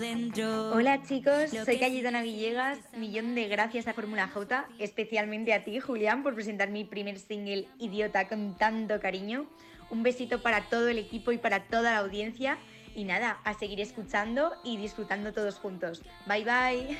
Hola chicos, soy Cayetana Villegas. Millón de gracias a Fórmula J, especialmente a ti, Julián, por presentar mi primer single Idiota con tanto cariño. Un besito para todo el equipo y para toda la audiencia. Y nada, a seguir escuchando y disfrutando todos juntos. Bye bye.